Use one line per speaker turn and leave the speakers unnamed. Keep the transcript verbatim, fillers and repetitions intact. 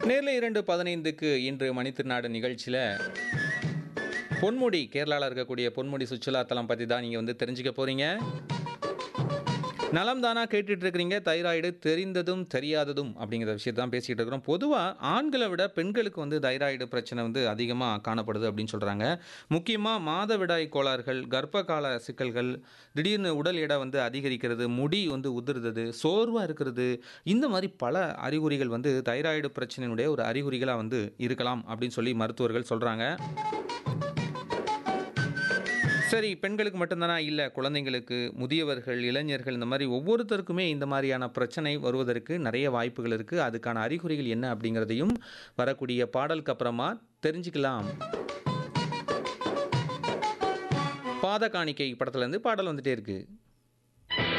நேர்ல இரண்டு பதினைந்துக்கு இன்று மணித்திருநாடு நிகழ்ச்சியில பொன்முடி கேரளாவில் இருக்கக்கூடிய பொன்முடி சுற்றுலா தலம் பற்றி தான் நீங்கள் வந்து தெரிஞ்சுக்க போகிறீங்க. நலம் தானா கேட்டுட்டு இருக்கிறீங்க. தைராய்டு தெரிந்ததும் தெரியாததும் அப்படிங்கிற விஷயத்தை தான் பேசிகிட்டு இருக்கிறோம். பொதுவாக ஆண்களை விட பெண்களுக்கு வந்து தைராய்டு பிரச்சனை வந்து அதிகமாக காணப்படுது அப்படின்னு சொல்கிறாங்க. முக்கியமாக மாதவிடாய் கோளாறுகள், கர்ப்ப கால சிக்கல்கள், திடீர்னு உடல் எடை வந்து அதிகரிக்கிறது, முடி வந்து உதிர்றது, சோர்வாக இருக்கிறது, இந்த மாதிரி பல அறிகுறிகள் வந்து தைராய்டு பிரச்சனையினுடைய ஒரு அறிகுறிகளாக வந்து இருக்கலாம் அப்படின்னு சொல்லி மருத்துவர்கள் சொல்கிறாங்க. சரி, பெண்களுக்கு மட்டும்தானா? இல்லை, குழந்தைங்களுக்கு, முதியவர்கள், இளைஞர்கள், இந்த மாதிரி ஒவ்வொருத்தருக்குமே இந்த மாதிரியான பிரச்சனை வருவதற்கு நிறைய வாய்ப்புகள் இருக்குது. அதுக்கான அறிகுறிகள் என்ன அப்படிங்கிறதையும் வரக்கூடிய பாடலுக்கு அப்புறமா தெரிஞ்சுக்கலாம். பாத காணிக்கை படத்துலேருந்து பாடல் வந்துட்டே இருக்குது.